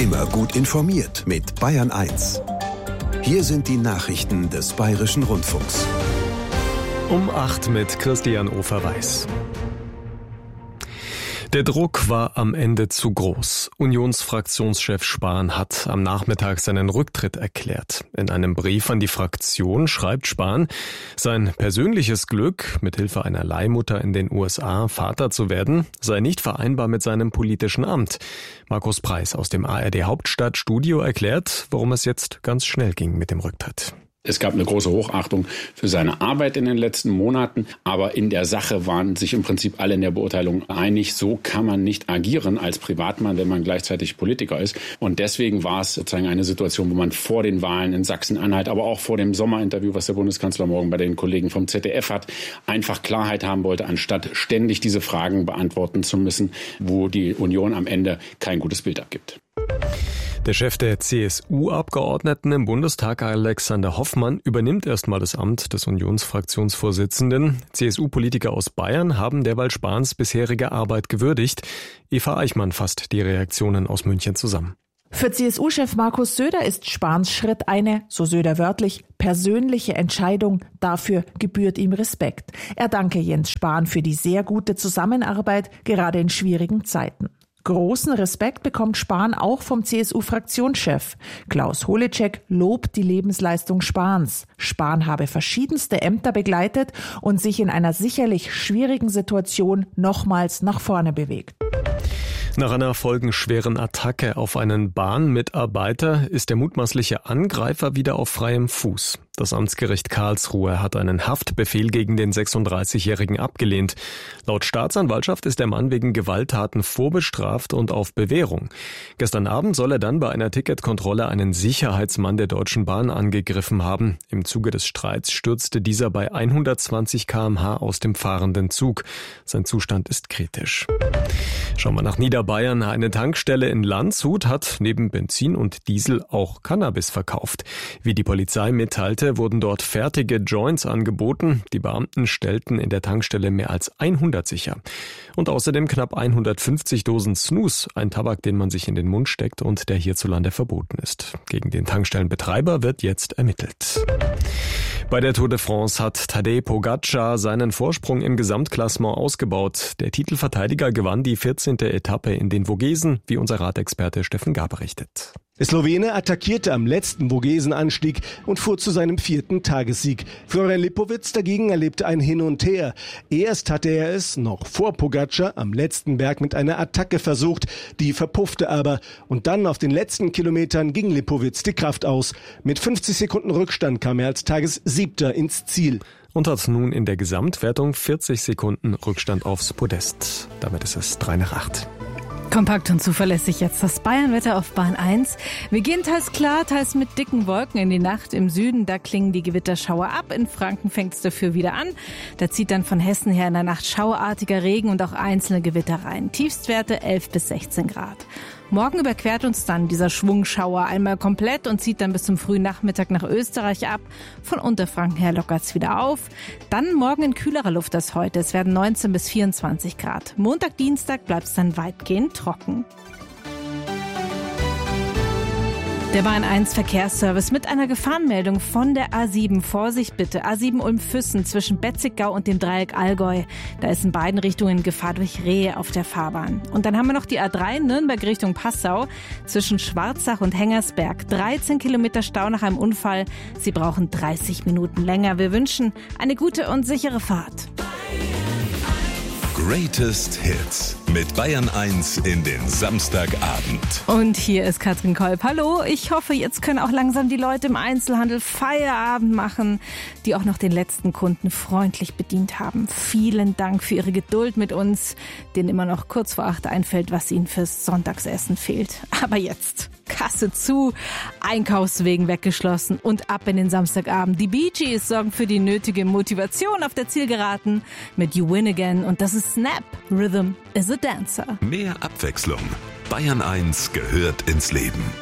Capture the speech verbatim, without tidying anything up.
Immer gut informiert mit Bayern eins. Hier sind die Nachrichten des Bayerischen Rundfunks. Um acht mit Christian Ofer-Weiß. Der Druck war am Ende zu groß. Unionsfraktionschef Spahn hat am Nachmittag seinen Rücktritt erklärt. In einem Brief an die Fraktion schreibt Spahn, sein persönliches Glück, mithilfe einer Leihmutter in den U S A Vater zu werden, sei nicht vereinbar mit seinem politischen Amt. Markus Preis aus dem A R D Hauptstadtstudio erklärt, warum es jetzt ganz schnell ging mit dem Rücktritt. Es gab eine große Hochachtung für seine Arbeit in den letzten Monaten, aber in der Sache waren sich im Prinzip alle in der Beurteilung einig, so kann man nicht agieren als Privatmann, wenn man gleichzeitig Politiker ist. Und deswegen war es sozusagen eine Situation, wo man vor den Wahlen in Sachsen-Anhalt, aber auch vor dem Sommerinterview, was der Bundeskanzler morgen bei den Kollegen vom Z D F hat, einfach Klarheit haben wollte, anstatt ständig diese Fragen beantworten zu müssen, wo die Union am Ende kein gutes Bild abgibt. Der Chef der C S U-Abgeordneten im Bundestag, Alexander Hoffmann, übernimmt erstmal das Amt des Unionsfraktionsvorsitzenden. C S U-Politiker aus Bayern haben derweil Spahns bisherige Arbeit gewürdigt. Eva Eichmann fasst die Reaktionen aus München zusammen. Für C S U-Chef Markus Söder ist Spahns Schritt eine, so Söder wörtlich, persönliche Entscheidung. Dafür gebührt ihm Respekt. Er danke Jens Spahn für die sehr gute Zusammenarbeit, gerade in schwierigen Zeiten. Großen Respekt bekommt Spahn auch vom C S U-Fraktionschef. Klaus Holecek lobt die Lebensleistung Spahns. Spahn habe verschiedenste Ämter begleitet und sich in einer sicherlich schwierigen Situation nochmals nach vorne bewegt. Nach einer folgenschweren Attacke auf einen Bahnmitarbeiter ist der mutmaßliche Angreifer wieder auf freiem Fuß. Das Amtsgericht Karlsruhe hat einen Haftbefehl gegen den sechsunddreißigjährigen abgelehnt. Laut Staatsanwaltschaft ist der Mann wegen Gewalttaten vorbestraft und auf Bewährung. Gestern Abend soll er dann bei einer Ticketkontrolle einen Sicherheitsmann der Deutschen Bahn angegriffen haben. Im Zuge des Streits stürzte dieser bei hundertzwanzig Kilometer pro Stunde aus dem fahrenden Zug. Sein Zustand ist kritisch. Schauen wir nach Niederbayern. Eine Tankstelle in Landshut hat neben Benzin und Diesel auch Cannabis verkauft. Wie die Polizei mitteilte, wurden dort fertige Joints angeboten. Die Beamten stellten in der Tankstelle mehr als hundert sicher. Und außerdem knapp hundertfünfzig Dosen Snus, ein Tabak, den man sich in den Mund steckt und der hierzulande verboten ist. Gegen den Tankstellenbetreiber wird jetzt ermittelt. Bei der Tour de France hat Tadej Pogačar seinen Vorsprung im Gesamtklassement ausgebaut. Der Titelverteidiger gewann die vierzehnte Etappe in den Vogesen, wie unser Radexperte Steffen Gar berichtet. Der Slowene attackierte am letzten Vogesenanstieg und fuhr zu seinem vierten Tagessieg. Florian Lipowitz dagegen erlebte ein Hin und Her. Erst hatte er es, noch vor Pogačar, am letzten Berg mit einer Attacke versucht, die verpuffte aber. Und dann auf den letzten Kilometern ging Lipowitz die Kraft aus. Mit fünfzig Sekunden Rückstand kam er als Tagessiebter ins Ziel. Und hat nun in der Gesamtwertung vierzig Sekunden Rückstand aufs Podest. Damit ist es drei nach acht. Kompakt und zuverlässig jetzt das Bayernwetter auf Bahn eins. Wir gehen teils klar, teils mit dicken Wolken in die Nacht. Im Süden, da klingen die Gewitterschauer ab. In Franken fängt es dafür wieder an. Da zieht dann von Hessen her in der Nacht schauartiger Regen und auch einzelne Gewitter rein. Tiefstwerte elf bis sechzehn Grad. Morgen überquert uns dann dieser Schwungschauer einmal komplett und zieht dann bis zum frühen Nachmittag nach Österreich ab. Von Unterfranken her lockert es wieder auf. Dann morgen in kühlerer Luft als heute. Es werden neunzehn bis vierundzwanzig Grad. Montag, Dienstag bleibt es dann weitgehend trocken. Der Bahn eins Verkehrsservice mit einer Gefahrenmeldung von der A sieben. Vorsicht bitte. A sieben Ulm-Füssen zwischen Betzigau und dem Dreieck Allgäu. Da ist in beiden Richtungen Gefahr durch Rehe auf der Fahrbahn. Und dann haben wir noch die A drei Nürnberg Richtung Passau zwischen Schwarzach und Hengersberg. dreizehn Kilometer Stau nach einem Unfall. Sie brauchen dreißig Minuten länger. Wir wünschen eine gute und sichere Fahrt. Greatest Hits mit Bayern eins in den Samstagabend. Und hier ist Katrin Kolb. Hallo, ich hoffe, jetzt können auch langsam die Leute im Einzelhandel Feierabend machen, die auch noch den letzten Kunden freundlich bedient haben. Vielen Dank für Ihre Geduld mit uns, denen immer noch kurz vor acht einfällt, was Ihnen fürs Sonntagsessen fehlt. Aber jetzt Kasse zu, Einkaufswegen weggeschlossen und ab in den Samstagabend. Die Bee Gees sorgen für die nötige Motivation auf der Zielgeraden mit You Win Again und das ist Snap. Rhythm is a Dancer. Mehr Abwechslung. Bayern eins gehört ins Leben.